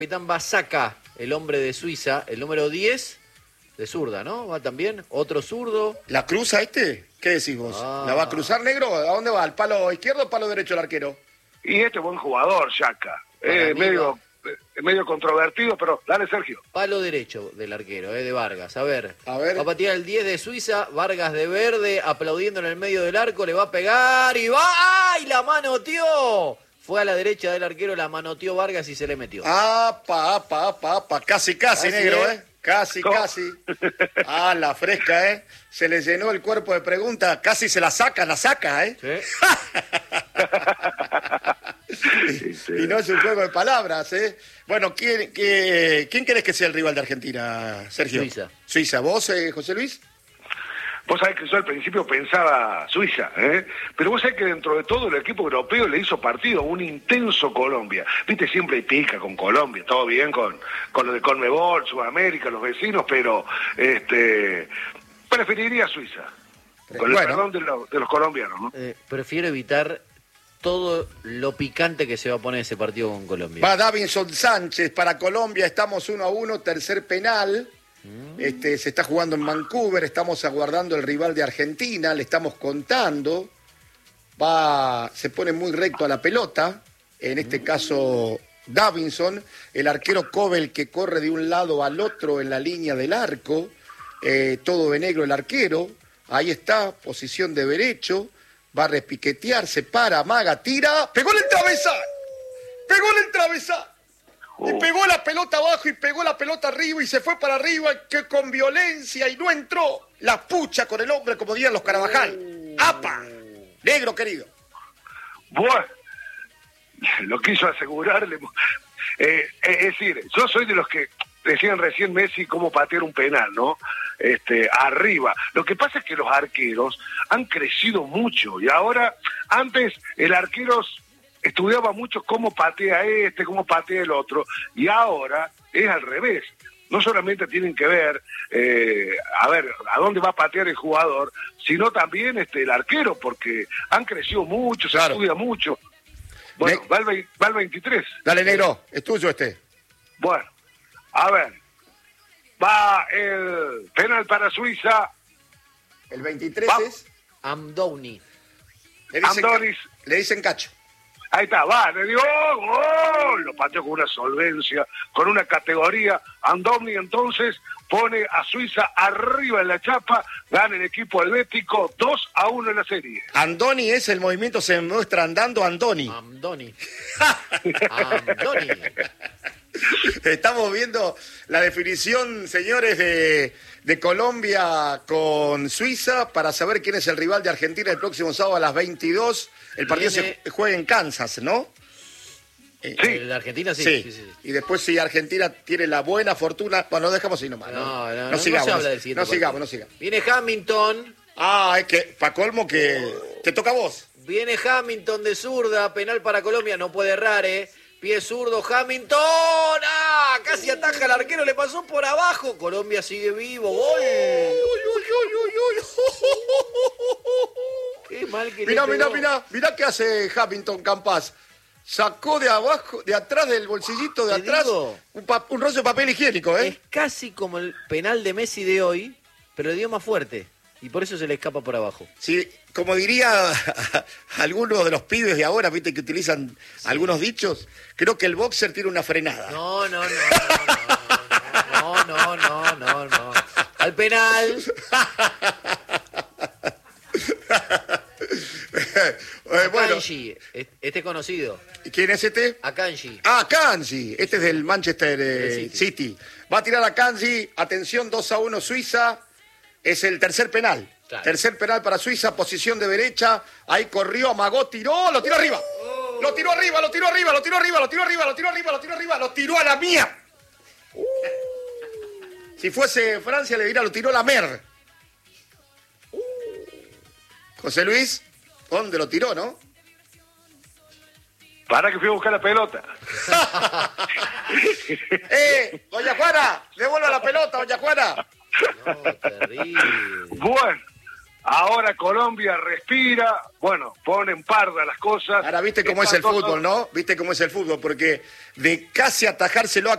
Capitán Basaka, el hombre de Suiza, el número 10 de zurda, ¿no? ¿Va también? ¿Otro zurdo? ¿La cruza este? ¿Qué decís vos? ¿La va a cruzar, negro? ¿A dónde va? ¿Al palo izquierdo o palo derecho el arquero? Y este buen jugador, Yaka. Medio controvertido, pero dale, Sergio. Palo derecho del arquero, de Vargas. A ver. A ver. Va a patear el 10 de Suiza, Vargas de verde, aplaudiendo en el medio del arco, le va a pegar y va. ¡Ay! La manoteó. Fue a la derecha del arquero, la manoteó Vargas y se le metió. Apa. Casi, negro, ¿eh? Casi. Ah, la fresca, ¿eh? Se le llenó el cuerpo de preguntas. Casi se la saca, ¿eh? Sí. Y no es un juego de palabras, ¿eh? Bueno, ¿quién querés que sea el rival de Argentina, Sergio? Suiza. ¿Vos, José Luis? Vos sabés que yo al principio pensaba Suiza, pero vos sabés que dentro de todo el equipo europeo le hizo partido a un intenso Colombia. Viste, siempre hay pica con Colombia, todo bien con lo de Conmebol, Sudamérica, los vecinos, pero preferiría Suiza. Con el perdón de los colombianos, ¿no? Prefiero evitar todo lo picante que se va a poner ese partido con Colombia. Va Davinson Sánchez para Colombia, estamos 1-1, tercer penal. Se está jugando en Vancouver, estamos aguardando el rival de Argentina, le estamos contando. Se pone muy recto a la pelota, en este caso Davinson, el arquero Cobel que corre de un lado al otro en la línea del arco, todo de negro el arquero, ahí está, posición de derecho, va a repiquetear, se para, amaga, tira, pegó el travesaño. Y pegó la pelota abajo y pegó la pelota arriba y se fue para arriba que con violencia y no entró la pucha con el hombre, como dirían los Carabajal. ¡Apa! Negro querido. Bueno, lo quiso asegurarle. Es decir, yo soy de los que decían recién Messi cómo patear un penal, ¿no? Arriba. Lo que pasa es que los arqueros han crecido mucho y ahora, antes el arquero estudiaba mucho cómo patea cómo patea el otro, y ahora es al revés. No solamente tienen que ver, a dónde va a patear el jugador, sino también el arquero, porque han crecido mucho, se estudia mucho. Bueno, va el 23. Dale, negro, es tuyo Bueno, a ver, va el penal para Suiza. El 23 es Amdouni. Le dicen Cacho. Ahí está, le dio gol, lo pateó con una solvencia, con una categoría. Andoni entonces pone a Suiza arriba en la chapa, gana el equipo helvético 2-1 en la serie. Andoni es el movimiento, se muestra andando Andoni. Amdoni. Estamos viendo la definición, señores, de Colombia con Suiza para saber quién es el rival de Argentina el próximo sábado a las 22. El partido se juega en Kansas, ¿no? Sí. La Argentina sí. Y después si Argentina tiene la buena fortuna... Bueno, lo dejamos ahí nomás. No sigamos. Se habla del siguiente partido. No sigamos. Viene Hamilton. Es que, pa' colmo que te toca a vos. Viene Hamilton de zurda, penal para Colombia, no puede errar, Pie zurdo, Hamilton. Casi ataja al arquero, le pasó por abajo. Colombia sigue vivo, gol. Qué mal que Mirá qué hace Hamilton Campas. Sacó de abajo, de atrás del bolsillito de atrás, un rollo de papel higiénico, Es casi como el penal de Messi de hoy, pero le dio más fuerte. Y por eso se le escapa por abajo. Sí, como diría algunos de los pibes de ahora, viste que utilizan algunos dichos, creo que el boxer tiene una frenada. No. Al penal. Akanji, este conocido. ¿Quién es este? Akanji. Akanji. Este es del Manchester City. Va a tirar Akanji. Atención, 2-1 Suiza. Es el tercer penal. Claro. Tercer penal para Suiza, posición de derecha. Ahí corrió, amagó, tiró, lo tiró arriba. Lo tiró a la mía. Si fuese Francia le diría, lo tiró la mer. José Luis, ¿dónde lo tiró, no? Para que fui a buscar la pelota. Doña Juana, devuelva la pelota, doña Juana. No, terrible. Bueno, ahora Colombia respira, pone en parda las cosas. Ahora viste cómo es el fútbol, ¿no? Viste cómo es el fútbol, porque de casi atajárselo a